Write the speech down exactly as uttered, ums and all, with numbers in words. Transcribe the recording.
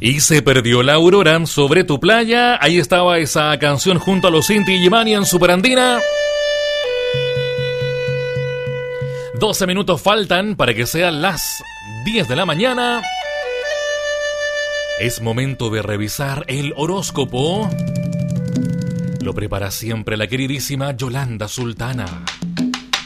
Y se perdió la aurora sobre tu playa. Ahí estaba esa canción junto a los Inti Illimani en Superandina. doce minutos faltan para que sean las diez de la mañana. Es momento de revisar el horóscopo. Lo prepara siempre la queridísima Yolanda Sultana.